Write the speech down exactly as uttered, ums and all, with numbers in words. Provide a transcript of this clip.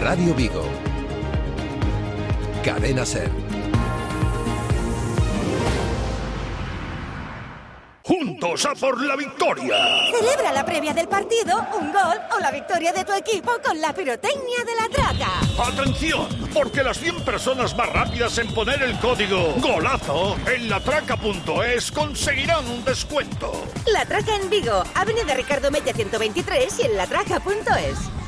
Radio Vigo. Cadena Ser. ¡Juntos a por la victoria! Celebra la previa del partido, un gol o la victoria de tu equipo con la pirotecnia de La Traca. ¡Atención! Porque las cien personas más rápidas en poner el código GOLAZO en latraca punto es conseguirán un descuento. La Traca en Vigo, Avenida Ricardo Mella ciento veintitrés y en latraca punto es.